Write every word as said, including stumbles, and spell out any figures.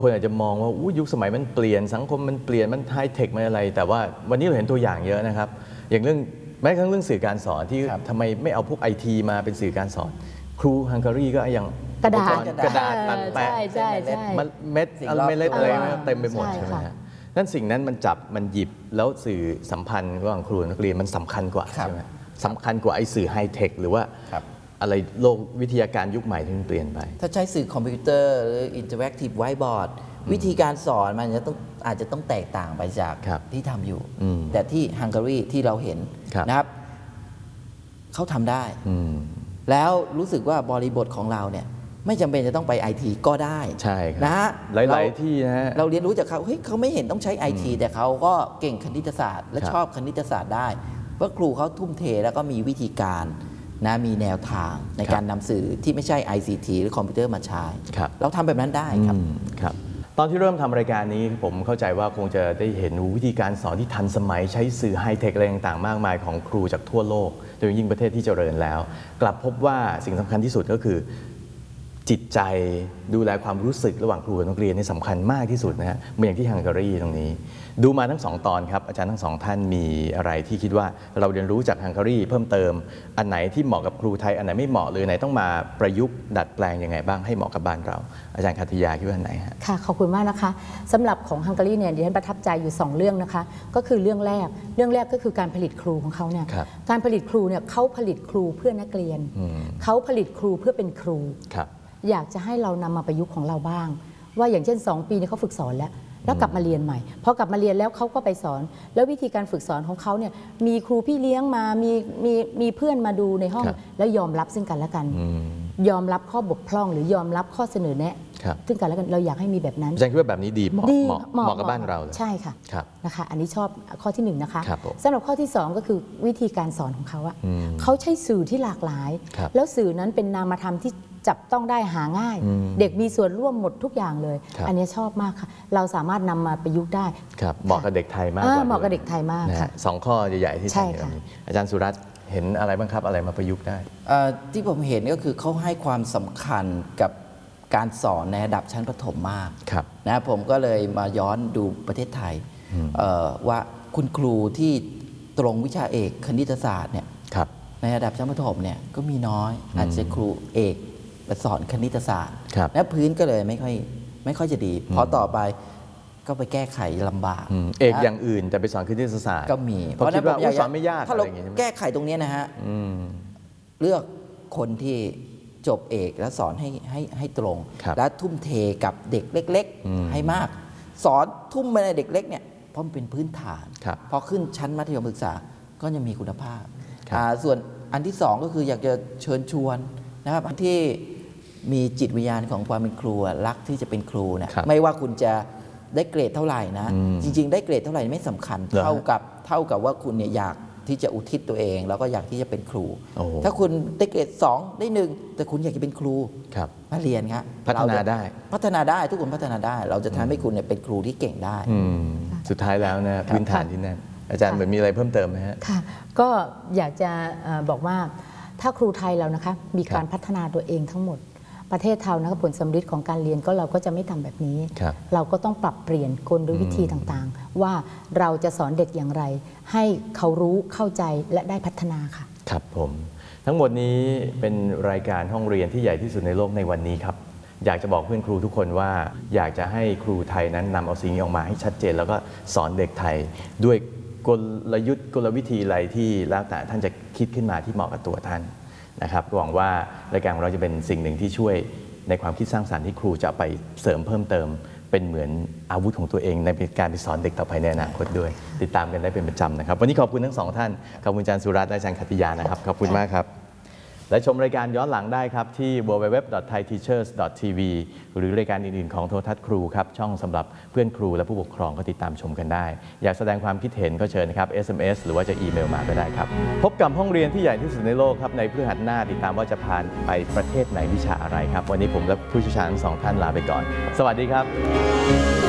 คนอาจจะมองว่ายุคสมัยมันเปลี่ยนสังคมมันเปลี่ยนมันไฮเทคมันอะไรแต่ว่าวันนี้เราเห็นตัวอย่างเยอะนะครับอย่างเรื่องแม้กระทั่งเรื่องสื่อการสอนที่ทำไมไม่เอาพวกไอทีมาเป็นสื่อการสอนครูฮังการีก็ยังกระดาษกระดาษตัดแปะเม็ดเม็ดอะไรเต็มไปหมดใช่ไหมฮะนั่นสิ่งนั้นมันจับมันหยิบแล้วสื่อสัมพันธ์ระหว่างครูนักเรียนมันสำคัญกว่าใช่ไหมสำคัญกว่าไอ้สื่อไฮเทคหรือว่าอะไรโลกวิทยาการยุคใหม่ที่มันเปลี่ยนไปถ้าใช้สื่อคอมพิวเตอร์หรืออินเทอร์แอคทีฟไวท์บอร์ดวิธีการสอนมันจะต้องอาจจะต้องแตกต่างไปจากที่ทำอยู่แต่ที่ฮังการีที่เราเห็นนะครับเขาทำได้แล้วรู้สึกว่าบริบทของเราเนี่ยไม่จำเป็นจะต้องไปไอทีก็ได้ใช่ครับนะหลายๆที่นะฮะเราเรียนรู้จากเขาเฮ้ยเขาไม่เห็นต้องใช้ไอทีแต่เขาก็เก่งคณิตศาสตร์และชอบคณิตศาสตร์ได้เพราะครูเขาทุ่มเทแล้วก็มีวิธีการนะมีแนวทางในการนำสื่อที่ไม่ใช่ ไอ ซี ที หรือคอมพิวเตอร์มาใช้เราทำแบบนั้นได้ครับครับตอนที่เริ่มทำรายการนี้ผมเข้าใจว่าคงจะได้เห็นวิธีการสอนที่ทันสมัยใช้สื่อไฮเทคอะไรต่างๆมากมายของครูจากทั่วโลกโดยยิ่งประเทศที่เจริญแล้วกลับพบว่าสิ่งสำคัญที่สุดก็คือจิตใจดูแลความรู้สึกระหว่างครูกับนักเรียนนี่สำคัญมากที่สุดนะฮะเหมือนอย่างที่ฮังการีตรงนี้ดูมาทั้งสองตอนครับอาจารย์ทั้งสองท่านมีอะไรที่คิดว่าเราเรียนรู้จากฮังการีเพิ่มเติมอันไหนที่เหมาะกับครูไทยอันไหนไม่เหมาะหรือไหนต้องมาประยุกต์ดัดแปลงยังไงบ้างให้เหมาะกับบ้านเราอาจารย์คัทยาคิดว่าอันไหนฮะค่ะขอบคุณมากนะคะสำหรับของฮังการีเนี่ยดิฉันประทับใจอยู่สองเรื่องนะคะก็คือเรื่องแรกเรื่องแรกก็คือการผลิตครูของเขาเนี่ยการผลิตครูเนี่ยเขาผลิตครูเพื่อนักเรียนเขาผลิตครูเพื่อเป็นครูอยากจะให้เรานำมาประยุกต์ของเราบ้างว่าอย่างเช่นสองปีนี้เขาฝึกสอนแล้วแล้วกลับมาเรียนใหม่พอกลับมาเรียนแล้วเขาก็ไปสอนแล้ววิธีการฝึกสอนของเขาเนี่ยมีครูพี่เลี้ยงมามีมีมีเพื่อนมาดูในห้องแล้วยอมรับซึ่งกันและกันยอมรับข้อบกพร่องหรือยอมรับข้อเสนอแนะซึ่งกันและกันเราอยากให้มีแบบนั้นอาจารย์คิดว่าแบบนี้ดีเหมาะเหมาะกับบ้านเราเลยใช่ค่ะนะคะอันนี้ชอบข้อที่หนึ่งนะคะสำหรับข้อที่สองก็คือวิธีการสอนของเขาอะเขาใช้สื่อที่หลากหลายแล้วสื่อนั้นเป็นนามธรรมที่จับต้องได้หาง่ายเด็กมีส่วนร่วมหมดทุกอย่างเลยอันนี้ชอบมากค่ะเราสามารถนำมาประยุกต์ได้ครับเหมาะกับเด็กไทยมากกว่าเหมาะกับเด็กไทยมากค่ะสองข้อใหญ่ๆที่อาจารย์มีอาจารย์สุรัตน์เห็นอะไรบ้างครับอะไรมาประยุกต์ได้ที่ผมเห็นก็คือเขาให้ความสำคัญกับการสอนในระดับชั้นประถมมากนะผมก็เลยมาย้อนดูประเทศไทยว่าคุณครูที่ตรงวิชาเอกคณิตศาสตร์เนี่ยในระดับชั้นประถมเนี่ยก็มีน้อยอาจจะครูเอกสอนคณิตศาสตร์และพื้นก็เลยไม่ค่อยไม่ค่อยจะดีพอต่อไปก็ไปแก้ไขลำบากเอกอย่างอื่นแต่ไปสอนคณิตศาสตร์ก็มีเพราะคิดว่าสอนไม่ยากถ้าเราแก้ไขตรงนี้นะฮะเลือกคนที่จบเอกแล้วสอนให้ให้ให้ตรงและทุ่มเทกับเด็กเล็กๆให้มากสอนทุ่มไปในเด็กเล็กเนี่ยเพราะมันเป็นพื้นฐานพอขึ้นชั้นมัธยมศึกษาก็จะมีคุณภาพส่วนอันที่สองก็คืออยากจะเชิญชวนนะครับที่มีจิตวิญญาณของความเป็นครูรักที่จะเป็นครูเนี่ยไม่ว่าคุณจะได้เกรดเท่าไหร่นะจริงๆได้เกรดเท่าไหร่ไม่สำคัญเท่ากับเท่ากับว่าคุณเนี่ยอยากที่จะอุทิศตัวเองแล้วก็อยากที่จะเป็นครูถ้าคุณได้เกรดสองได้หนึ่งแต่คุณอยากจะเป็นครูมาเรียนครับพัฒนาได้พัฒนาได้ทุกคนพัฒนาได้เราจะทำให้คุณเนี่ยเป็นครูที่เก่งได้สุดท้ายแล้วนะพื้นฐานที่นั่นอาจารย์เหมือนมีอะไรเพิ่มเติมไหมฮะค่ะก็อยากจะบอกว่าถ้าครูไทยเรานะคะมีการพัฒนาตัวเองทั้งหมดประเทศไทยนะคะผลสำลิดของการเรียนก็เราก็จะไม่ทำแบบนี้เราก็ต้องปรับเปลี่ยนกลวิธีต่างๆว่าเราจะสอนเด็กอย่างไรให้เขารู้เข้าใจและได้พัฒนาค่ะครับผมทั้งหมดนี้เป็นรายการห้องเรียนที่ใหญ่ที่สุดในโลกในวันนี้ครับอยากจะบอกเพื่อนครูทุกคนว่าอยากจะให้ครูไทยนั้นนำเอาสิ่งนี้ออกมาให้ชัดเจนแล้วก็สอนเด็กไทยด้วยกลยุทธ์กลวิธีอะไรที่แล้วแต่ท่านจะคิดขึ้นมาที่เหมาะกับตัวท่านนะครับหวังว่ารายการของเราจะเป็นสิ่งหนึ่งที่ช่วยในความคิดสร้างสรรค์ที่ครูจะไปเสริมเพิ่มเติมเป็นเหมือนอาวุธของตัวเองในการไปสอนเด็กต่อไปในอนาคตด้วยติดตามกันได้เป็นประจำนะครับวันนี้ขอบคุณทั้งสองท่านขอบคุณอาจารย์สุรัตน์และอาจารย์คัทยานะครับขอบคุณมากครับและชมรายการย้อนหลังได้ครับที่ ดับเบิลยู ดับเบิลยู ดับเบิลยู ดอท ไทย ทีเชอร์ส ดอท ที วี หรือรายการอื่นๆของโทรทัศน์ครูครับช่องสำหรับเพื่อนครูและผู้ปกครองก็ติดตามชมกันได้อยากแสดงความคิดเห็นก็เชิญนะครับ เอส เอ็ม เอส หรือว่าจะอีเมลมาก็ได้ครับพบกับห้องเรียนที่ใหญ่ที่สุดในโลกครับในพฤหัสหน้าติดตามว่าจะพาไปประเทศไหนวิชาอะไรครับวันนี้ผมและผู้เชี่ยวชาญทั้งสองท่านลาไปก่อนสวัสดีครับ